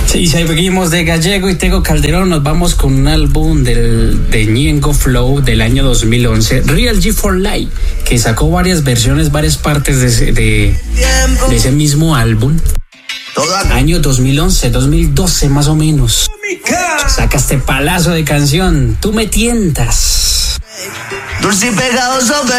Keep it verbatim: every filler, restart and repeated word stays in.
Sí, seguimos de Gallego y Tego Calderón. Nos vamos con un álbum del, de Ñengo Flow del año dos mil once, Real G for Life, que sacó varias versiones, varias partes de ese, de, de ese mismo álbum. Año dos mil once, dos mil doce más o menos. Saca este palazo de canción, Tú me tientas. Dulce y pegajoso.